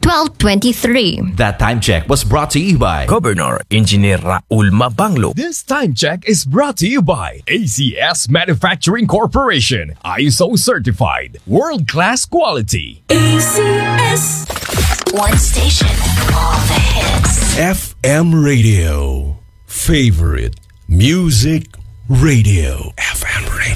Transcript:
12:23. That time check was brought to you by Governor Engineer Raul Mabanglo. This time check is brought to you by ACS Manufacturing Corporation, ISO certified, world-class quality. ACS. One station, all the hits. FM Radio. Favorite Music Radio. FM Radio.